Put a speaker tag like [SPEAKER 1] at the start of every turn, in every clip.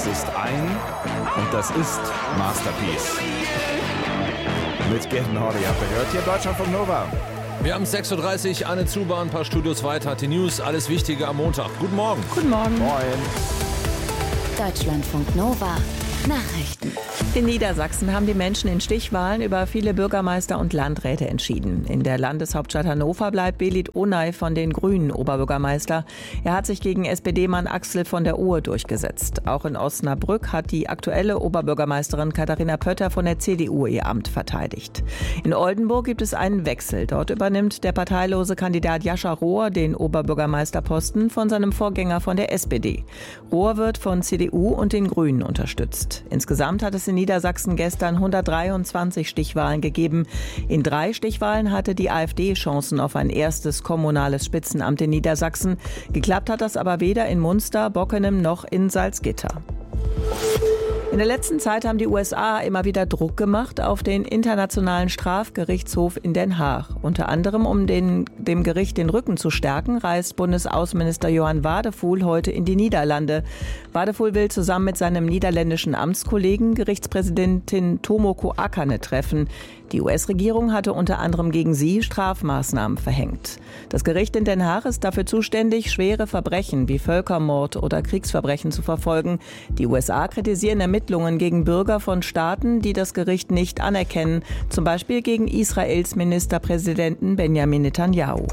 [SPEAKER 1] das ist und das ist Masterpiece. Mit Get Naughty habt ihr gehört hier in Deutschlandfunk Nova.
[SPEAKER 2] Wir haben 6.30 Uhr, Anne Zuber, ein paar Studios weiter, hat die News, alles Wichtige am Montag. Guten Morgen.
[SPEAKER 3] Guten Morgen.
[SPEAKER 1] Moin.
[SPEAKER 4] Deutschlandfunk Nova. Nachrichten.
[SPEAKER 3] In Niedersachsen haben die Menschen in Stichwahlen über viele Bürgermeister und Landräte entschieden. In der Landeshauptstadt Hannover bleibt Belit Onay von den Grünen Oberbürgermeister. Er hat sich gegen SPD-Mann Axel von der Ohe durchgesetzt. Auch in Osnabrück hat die aktuelle Oberbürgermeisterin Katharina Pötter von der CDU ihr Amt verteidigt. In Oldenburg gibt es einen Wechsel. Dort übernimmt der parteilose Kandidat Jascha Rohr den Oberbürgermeisterposten von seinem Vorgänger von der SPD. Rohr wird von CDU und den Grünen unterstützt. Insgesamt hat es in Niedersachsen gestern 123 Stichwahlen gegeben. In 3 Stichwahlen hatte die AfD Chancen auf ein erstes kommunales Spitzenamt in Niedersachsen. Geklappt hat das aber weder in Munster, Bockenem noch in Salzgitter. In der letzten Zeit haben die USA immer wieder Druck gemacht auf den Internationalen Strafgerichtshof in Den Haag. Unter anderem, um dem Gericht den Rücken zu stärken, reist Bundesaußenminister Johan Wadephul heute in die Niederlande. Wadephul will zusammen mit seinem niederländischen Amtskollegen Gerichtspräsidentin Tomoko Akane treffen. Die US-Regierung hatte unter anderem gegen sie Strafmaßnahmen verhängt. Das Gericht in Den Haag ist dafür zuständig, schwere Verbrechen wie Völkermord oder Kriegsverbrechen zu verfolgen. Die USA kritisieren Ermittlungen gegen Bürger von Staaten, die das Gericht nicht anerkennen, zum Beispiel gegen Israels Ministerpräsidenten Benjamin Netanyahu.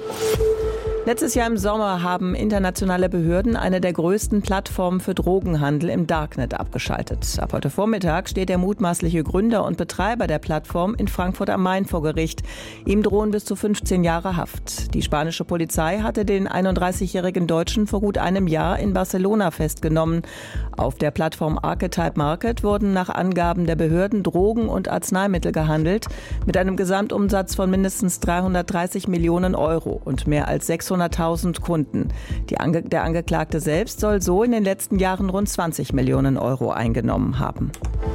[SPEAKER 3] Letztes Jahr im Sommer haben internationale Behörden eine der größten Plattformen für Drogenhandel im Darknet abgeschaltet. Ab heute Vormittag steht der mutmaßliche Gründer und Betreiber der Plattform in Frankfurt am Main vor Gericht. Ihm drohen bis zu 15 Jahre Haft. Die spanische Polizei hatte den 31-jährigen Deutschen vor gut einem Jahr in Barcelona festgenommen. Auf der Plattform Archetype Market wurden nach Angaben der Behörden Drogen und Arzneimittel gehandelt, mit einem Gesamtumsatz von mindestens 330 Millionen Euro und mehr als 600.000 Kunden. Der Angeklagte selbst soll so in den letzten Jahren rund 20 Millionen Euro eingenommen haben.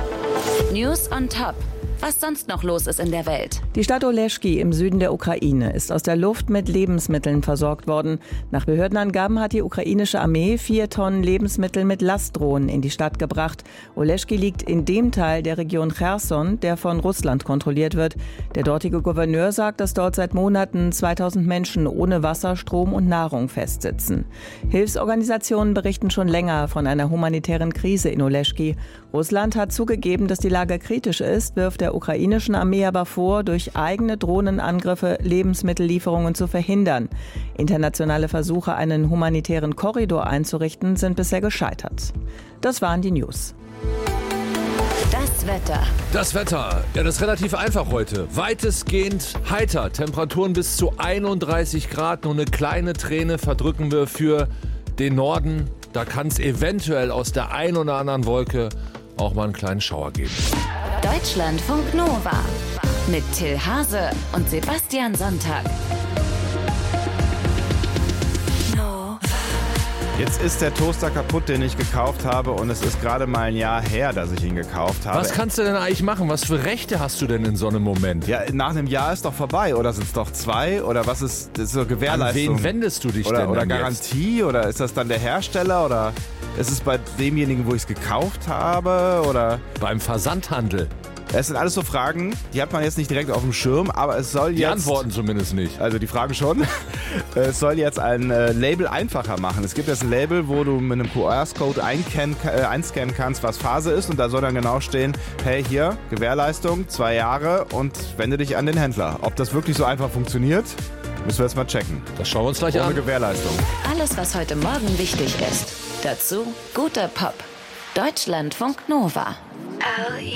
[SPEAKER 4] News on Top. Was sonst noch los ist in der Welt.
[SPEAKER 3] Die Stadt Oleschki im Süden der Ukraine ist aus der Luft mit Lebensmitteln versorgt worden. Nach Behördenangaben hat die ukrainische Armee 4 Tonnen Lebensmittel mit Lastdrohnen in die Stadt gebracht. Oleschki liegt in dem Teil der Region Cherson, der von Russland kontrolliert wird. Der dortige Gouverneur sagt, dass dort seit Monaten 2000 Menschen ohne Wasser, Strom und Nahrung festsitzen. Hilfsorganisationen berichten schon länger von einer humanitären Krise in Oleschki. Russland hat zugegeben, dass die Lage kritisch ist, wirft der ukrainischen Armee aber vor, durch eigene Drohnenangriffe Lebensmittellieferungen zu verhindern. Internationale Versuche, einen humanitären Korridor einzurichten, sind bisher gescheitert. Das waren die News.
[SPEAKER 4] Das Wetter.
[SPEAKER 2] Das Wetter, ja, das ist relativ einfach heute. Weitestgehend heiter, Temperaturen bis zu 31 Grad. Nur eine kleine Träne verdrücken wir für den Norden. Da kann es eventuell aus der einen oder anderen Wolke auch mal einen kleinen Schauer geben.
[SPEAKER 4] Deutschlandfunk Nova mit Till Hase und Sebastian Sonntag.
[SPEAKER 1] Jetzt ist der Toaster kaputt, den ich gekauft habe, und es ist gerade mal ein Jahr her, dass ich ihn gekauft habe.
[SPEAKER 2] Was kannst du denn eigentlich machen? Was für Rechte hast du denn in so einem Moment?
[SPEAKER 1] Ja, nach einem Jahr ist doch vorbei, oder sind es doch 2? Oder was ist das, so Gewährleistung?
[SPEAKER 2] An wen wendest du dich
[SPEAKER 1] oder,
[SPEAKER 2] denn
[SPEAKER 1] oder
[SPEAKER 2] dann
[SPEAKER 1] Garantie? Jetzt? Oder ist das dann der Hersteller? Oder ist es bei demjenigen, wo ich es gekauft habe? Oder
[SPEAKER 2] beim Versandhandel?
[SPEAKER 1] Es sind alles so Fragen, die hat man jetzt nicht direkt auf dem Schirm, aber es soll jetzt...
[SPEAKER 2] Die Antworten zumindest nicht.
[SPEAKER 1] Also die Fragen schon. Es soll jetzt ein Label einfacher machen. Es gibt jetzt ein Label, wo du mit einem QR-Code einscannen kannst, was Phase ist, und da soll dann genau stehen, hey, hier, Gewährleistung, 2 Jahre, und wende dich an den Händler. Ob das wirklich so einfach funktioniert, müssen wir jetzt mal checken. Das schauen wir uns gleich an. Ohne Gewährleistung.
[SPEAKER 4] Alles, was heute Morgen wichtig ist. Dazu guter Pop. Deutschlandfunk Nova.
[SPEAKER 5] Oh, yeah.